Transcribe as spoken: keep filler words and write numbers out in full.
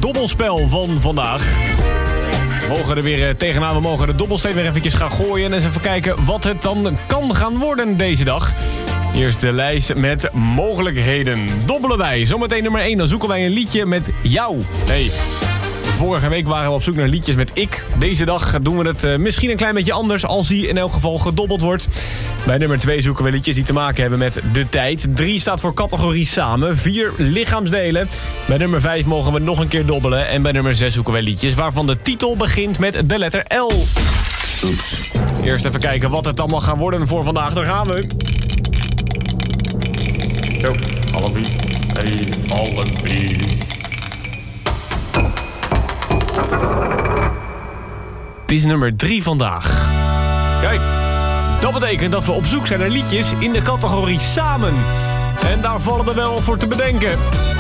dobbelspel van vandaag. We mogen er weer tegenaan, we mogen de dobbelsteen weer eventjes gaan gooien... en eens even kijken wat het dan kan gaan worden deze dag. Eerst de lijst met mogelijkheden. Dobbelen wij. Zometeen nummer één, dan zoeken wij een liedje met jou. Nee, vorige week waren we op zoek naar liedjes met ik. Deze dag doen we het uh, misschien een klein beetje anders... als die in elk geval gedobbeld wordt. Bij nummer twee zoeken we liedjes die te maken hebben met de tijd. drie staat voor categorie samen. vier lichaamsdelen. Bij nummer vijf mogen we nog een keer dobbelen. En bij nummer zes zoeken wij liedjes waarvan de titel begint met de letter L. Oeps. Eerst even kijken wat het allemaal gaat worden voor vandaag. Daar gaan we. Zo, allebei. Hey, allebei. Het is nummer drie vandaag. Kijk, dat betekent dat we op zoek zijn naar liedjes in de categorie samen. En daar vallen er wel voor te bedenken.